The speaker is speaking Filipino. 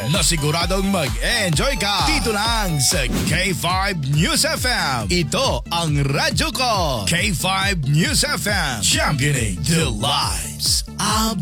na siguradong mag-enjoy ka. Dito lang sa K5 News FM. Ito ang radyo ko. K5 News FM. Championing the lives of